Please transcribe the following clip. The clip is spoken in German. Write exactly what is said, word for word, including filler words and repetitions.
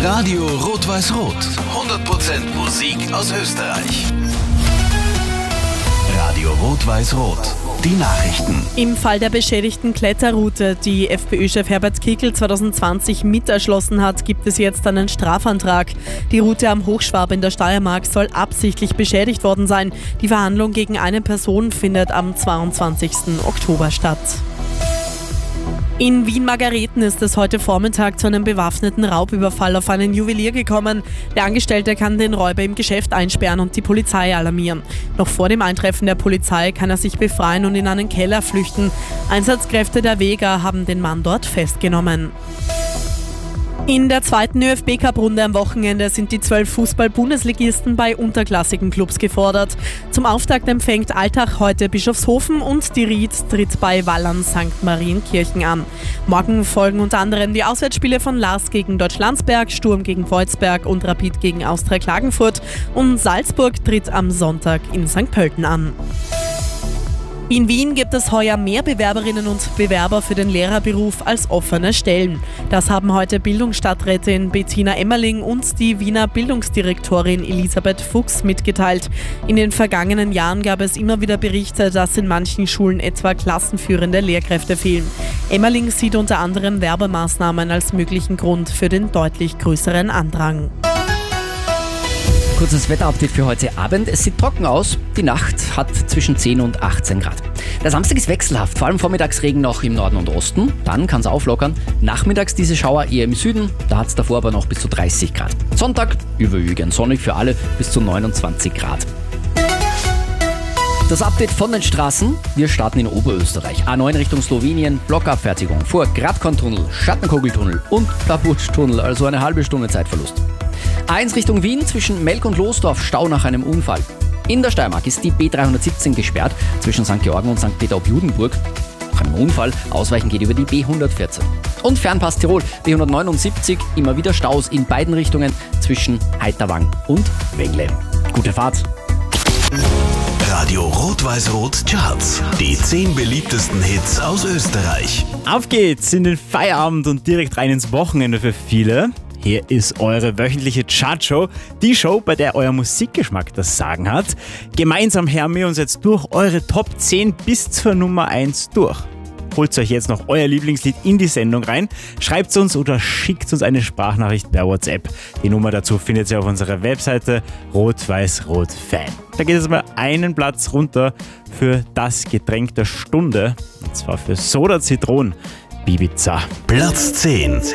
Radio Rot-Weiß-Rot. hundert Prozent Musik aus Österreich. Radio Rot-Weiß-Rot. Die Nachrichten. Im Fall der beschädigten Kletterroute, die FPÖ-Chef Herbert Kickl zwanzig zwanzig mit erschlossen hat, gibt es jetzt einen Strafantrag. Die Route am Hochschwab in der Steiermark soll absichtlich beschädigt worden sein. Die Verhandlung gegen eine Person findet am zweiundzwanzigsten Oktober statt. In Wien-Margareten ist es heute Vormittag zu einem bewaffneten Raubüberfall auf einen Juwelier gekommen. Der Angestellte kann den Räuber im Geschäft einsperren und die Polizei alarmieren. Noch vor dem Eintreffen der Polizei kann er sich befreien und in einen Keller flüchten. Einsatzkräfte der Vega haben den Mann dort festgenommen. In der zweiten ÖFB-Cup-Runde am Wochenende sind die zwölf Fußball-Bundesligisten bei unterklassigen Clubs gefordert. Zum Auftakt empfängt Altach heute Bischofshofen und die Ried tritt bei Wallern Sankt Marienkirchen an. Morgen folgen unter anderem die Auswärtsspiele von Lars gegen Deutschlandsberg, Sturm gegen Volzberg und Rapid gegen Austria Klagenfurt und Salzburg tritt am Sonntag in Sankt Pölten an. In Wien gibt es heuer mehr Bewerberinnen und Bewerber für den Lehrerberuf als offene Stellen. Das haben heute Bildungsstadträtin Bettina Emmerling und die Wiener Bildungsdirektorin Elisabeth Fuchs mitgeteilt. In den vergangenen Jahren gab es immer wieder Berichte, dass in manchen Schulen etwa klassenführende Lehrkräfte fehlen. Emmerling sieht unter anderem Werbemaßnahmen als möglichen Grund für den deutlich größeren Andrang. Kurzes Wetterupdate für heute Abend. Es sieht trocken aus. Die Nacht hat zwischen zehn und achtzehn Grad. Der Samstag ist wechselhaft, vor allem Vormittagsregen noch im Norden und Osten. Dann kann es auflockern. Nachmittags diese Schauer eher im Süden. Da hat es davor aber noch bis zu dreißig Grad. Sonntag überwiegend sonnig für alle bis zu neunundzwanzig Grad. Das Update von den Straßen. Wir starten in Oberösterreich. A neun Richtung Slowenien, Blockabfertigung vor Gradkorntunnel, Schattenkugeltunnel und Plaburtstunnel, also eine halbe Stunde Zeitverlust. A eins Richtung Wien zwischen Melk und Losdorf, Stau nach einem Unfall. In der Steiermark ist die B dreihundertsiebzehn gesperrt zwischen Sankt Georgen und Sankt Peter-ob-Judenburg. Nach einem Unfall, Ausweichen geht über die B hundertvierzehn. Und Fernpass Tirol, B hundertneunundsiebzig, immer wieder Staus in beiden Richtungen zwischen Heiterwang und Wengle. Gute Fahrt! Radio Rot-Weiß-Rot Charts. Die zehn beliebtesten Hits aus Österreich. Auf geht's in den Feierabend und direkt rein ins Wochenende für viele. Hier ist eure wöchentliche Chartshow, die Show, bei der euer Musikgeschmack das Sagen hat. Gemeinsam hören wir uns jetzt durch eure Top zehn bis zur Nummer eins durch. Holt euch jetzt noch euer Lieblingslied in die Sendung rein, schreibt uns oder schickt uns eine Sprachnachricht per WhatsApp. Die Nummer dazu findet ihr auf unserer Webseite Rot-Weiß-Rot-Fan. Da geht es mal einen Platz runter für das Getränk der Stunde, und zwar für Soda Zitron Bibiza. Platz zehn.